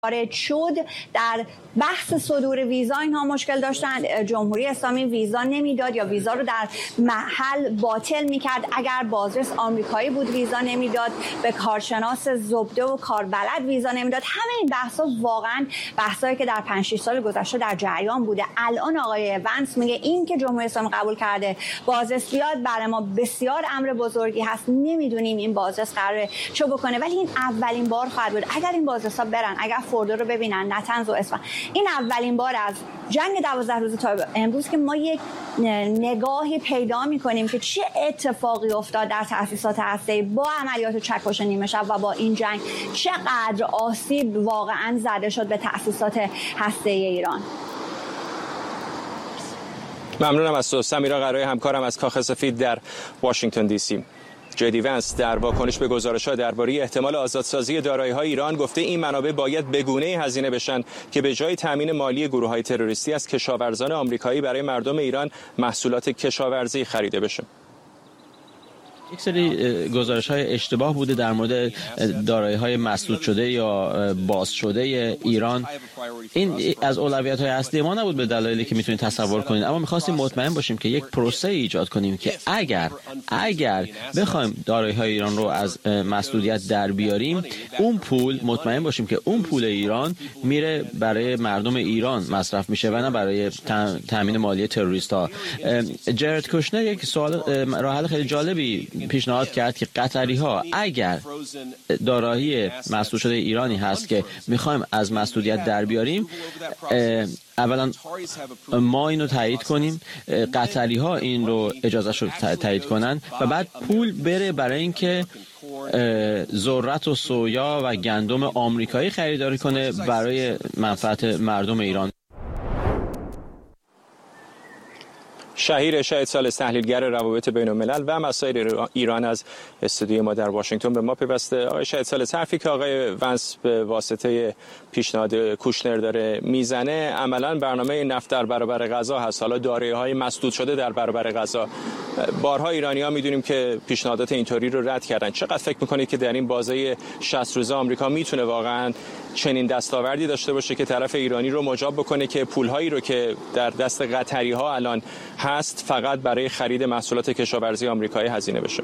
وارد شد در بحث صدور ویزا اینها مشکل داشتن. جمهوری اسلامی ویزا نمیداد یا ویزا رو در محل باطل میکرد. اگر بازرس آمریکایی بود ویزا نمیداد، به کارشناس زبده و کاربلد ویزا نمیداد. همه این بحثا واقعا بحثایی که در 5-6 سال گذشته در جریان بوده. الان آقای ونس میگه این که جمهوری اسلامی قبول کرده بازرس بیاد برای ما بسیار امر بزرگی هست، نمیدونیم این بازرس قراره چه بکنه، ولی این اولین بار خواهد بود. اگر این بازرسا برن، اگر فوردو رو ببینن، نتنز و اصفهان، این اولین بار از جنگ 12 روزه تا امروز که ما یک نگاهی پیدا می‌کنیم که چه اتفاقی افتاد در تأسیسات هسته‌ای با عملیات چکش نیمه شب و با این جنگ، چقدر آسیب واقعا زده شد به تأسیسات هسته‌ای ایران. ممنونم از تو سمیرا قرایی، همکارم از کاخ سفید در واشنگتن دی سی. جدی ونس در واکنش به گزارش‌ها درباره احتمال آزادسازی دارایی‌های ایران گفته این منابع باید به گونه‌ای هزینه بشن که به جای تامین مالی گروه‌های تروریستی از کشاورزان آمریکایی برای مردم ایران محصولات کشاورزی خریده بشه. یک سری گزارش‌های اشتباه بوده در مورد دارایی‌های مسدود شده یا باز شده ایران. این از اولویت‌های اصلی ما نبود به دلایلی که میتونید تصور کنید، اما می‌خواستیم مطمئن باشیم که یک پروسه ایجاد کنیم که اگر بخوایم دارایی‌های ایران رو از مسدودیت در بیاریم، اون پول مطمئن باشیم که اون پول ایران میره برای مردم ایران مصرف میشه و نه برای تامین مالی تروریست‌ها. جرد کوشنر یک سوال راه حل خیلی جالبی پیشنهاد کرد که قطری‌ها اگر دارایی مسدود شده ایرانی هست که میخوایم از مسدودیت در بیاریم، اولا ما اینو تایید کنیم، قطری‌ها این رو اجازهش رو تایید کنن و بعد پول بره برای اینکه ذرت و سویا و گندم آمریکایی خریداری کنه برای منفعت مردم ایران. شهیر شاهدسالس، تحلیلگر روابط بین الملل و مسائل ایران از استودیوی ما در واشنگتن به ما پیوسته. آقای شاهدسالس، حرفی که آقای ونس به واسطه پیشنهاد کوشنر داره میزنه عملاً برنامه نفت در برابر غزه هست، حالا دارایی‌های مسدود شده در برابر غزه. بارها ایرانی‌ها میدونیم که پیشنهادات اینطوری رو رد کردن. چقدر فکر می‌کنید که در این بازه 60 روزه آمریکا میتونه واقعاً چنین دستاوردی داشته باشه که طرف ایرانی رو مجاب بکنه که پول‌هایی رو که در دست قطری‌ها الان هست فقط برای خرید محصولات کشاورزی آمریکایی هزینه بشه؟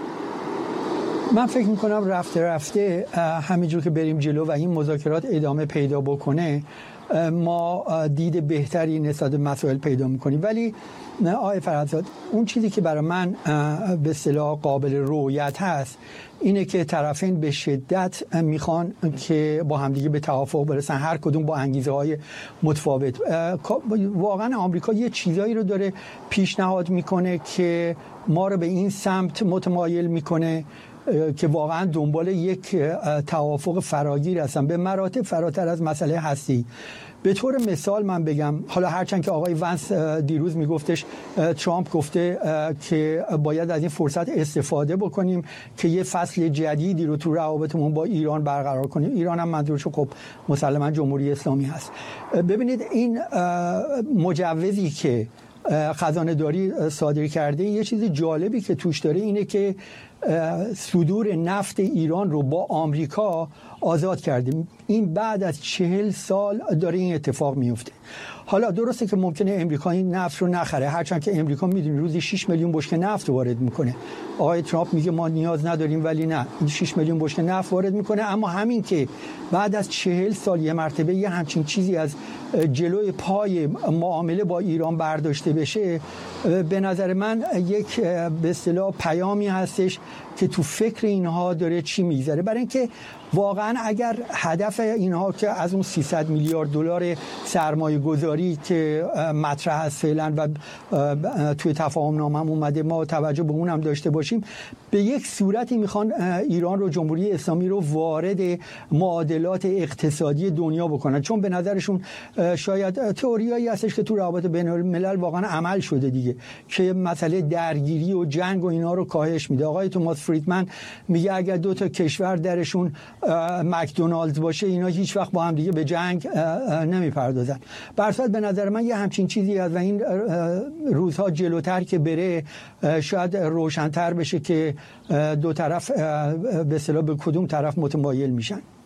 من فکر میکنم رفته همینجور که بریم جلو و این مذاکرات ادامه پیدا بکنه، ما دید بهتری نسبت به مسائل پیدا میکنیم. ولی آقای فرهادزاد، اون چیزی که برای من به اصطلاح قابل رؤیت هست اینه که طرفین به شدت میخوان که با همدیگه به توافق برسن، هر کدوم با انگیزه‌های متفاوت. واقعا آمریکا یه چیزایی رو داره پیشنهاد میکنه که ما رو به این سمت متمایل میکنه که واقعا دنبال یک توافق فراگیر هستن، به مراتب فراتر از مسئله هستی. به طور مثال من بگم، حالا هرچند که آقای ونس دیروز میگفتش، ترامپ گفته که باید از این فرصت استفاده بکنیم که یه فصل جدیدی رو تو روابطمون با ایران برقرار کنیم. ایران هم منظورش خب مسلماً جمهوری اسلامی هست. ببینید این مجوزی که خزانه داری صادر کرده، یه چیز جالبی که توش داره اینه که صدور نفت ایران رو با آمریکا آزاد کردیم. این بعد از 40 سال داره این اتفاق میفته. حالا درسته که ممکنه امریکا این نفت رو نخره، هرچند که امریکا میدونی روزی 6 میلیون بشکه نفت وارد میکنه. آقای ترامپ میگه ما نیاز نداریم، ولی نه، 6 میلیون بشکه نفت وارد میکنه. اما همین که بعد از 40 سال یه مرتبه یه همچین چیزی از جلوی پای معامله با ایران برداشته بشه، به نظر من یک به اصطلاح پیامی هستش که تو فکر اینها داره چی میذاره. برای اینکه واقعا اگر هدف اینها که از اون 300 میلیارد دلار سرمایه گذاری که مطرح است فعلا و توی تفاهم نامه هم اومده، ما توجه به اون هم داشته باشیم، به یک صورتی میخوان ایران رو، جمهوری اسلامی رو، وارد معادلات اقتصادی دنیا بکنن، چون به نظرشون شاید تئوریایی هستش که تو روابط بین الملل واقعا عمل شده دیگه، که مسئله درگیری و جنگ و اینا رو کاهش میده. آقای توماس فریدمن میگه اگر دو تا کشور درشون مکدونالدز باشه، اینا هیچ وقت با هم دیگه به جنگ نمیپردازن. برصد به نظر من یه همچین چیزی از و این روزها جلوتر که بره شاید روشن‌تر بشه که دو طرف به اصطلاح به کدوم طرف متمایل میشن.